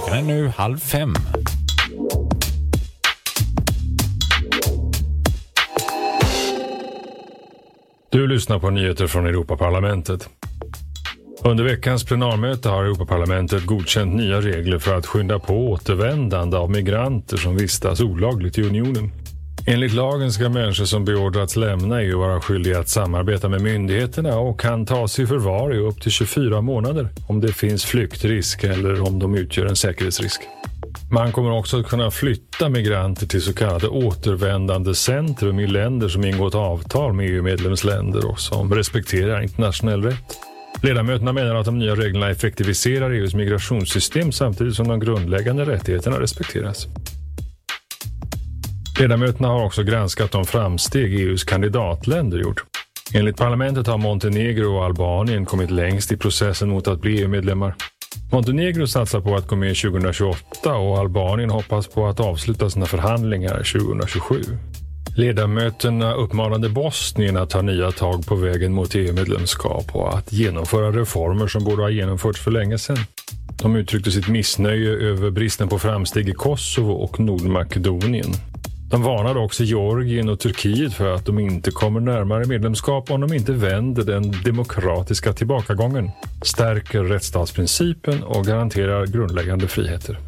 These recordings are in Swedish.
Klockan är nu 4:30. Du lyssnar på nyheter från Europaparlamentet. Under veckans plenarmöte har Europaparlamentet godkänt nya regler för att skynda på återvändande av migranter som vistas olagligt i unionen. Enligt lagen ska människor som beordrats lämna EU vara skyldiga att samarbeta med myndigheterna och kan tas i förvar i upp till 24 månader om det finns flyktrisk eller om de utgör en säkerhetsrisk. Man kommer också att kunna flytta migranter till så kallade återvändande centrum i länder som ingått avtal med EU-medlemsländer och som respekterar internationell rätt. Ledamöterna menar att de nya reglerna effektiviserar EUs migrationssystem samtidigt som de grundläggande rättigheterna respekteras. Ledamöterna har också granskat de framsteg EUs kandidatländer gjort. Enligt parlamentet har Montenegro och Albanien kommit längst i processen mot att bli EU-medlemmar. Montenegro satsar på att gå med 2028 och Albanien hoppas på att avsluta sina förhandlingar 2027. Ledamöterna uppmanade Bosnien att ta nya tag på vägen mot EU-medlemskap och att genomföra reformer som borde ha genomförts för länge sedan. De uttryckte sitt missnöje över bristen på framsteg i Kosovo och Nordmakedonien. De varnade också Georgien och Turkiet för att de inte kommer närmare medlemskap om de inte vänder den demokratiska tillbakagången, stärker rättsstatsprincipen och garanterar grundläggande friheter.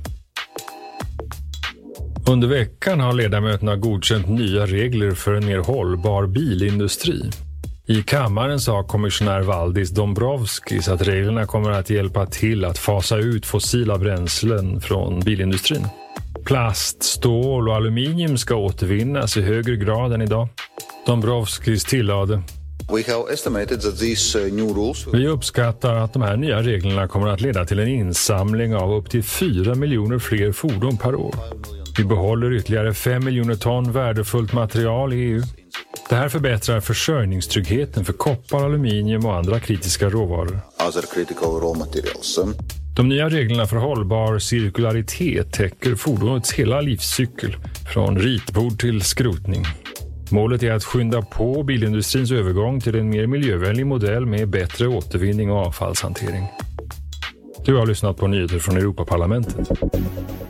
Under veckan har ledamöterna godkänt nya regler för en mer hållbar bilindustri. I kammaren sa kommissionär Valdis Dombrovskis att reglerna kommer att hjälpa till att fasa ut fossila bränslen från bilindustrin. Plast, stål och aluminium ska återvinnas i högre grad än idag. Dombrovskis tillade: Vi uppskattar att de här nya reglerna kommer att leda till en insamling av upp till 4 miljoner fler fordon per år. Vi behåller ytterligare 5 miljoner ton värdefullt material i EU. Det här förbättrar försörjningstryggheten för koppar, aluminium och andra kritiska råvaror. De nya reglerna för hållbar cirkularitet täcker fordonets hela livscykel, från ritbord till skrotning. Målet är att skynda på bilindustrins övergång till en mer miljövänlig modell med bättre återvinning och avfallshantering. Du har lyssnat på nyheter från Europaparlamentet.